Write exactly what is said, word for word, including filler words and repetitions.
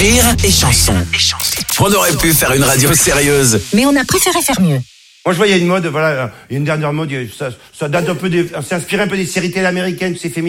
Rire et chanson. On aurait pu faire une radio sérieuse. Mais on a préféré faire mieux. Moi, je voyais une mode, voilà, une dernière mode, ça, ça date un peu des, c'est inspiré un peu des séries télé américaines, c'est féminin.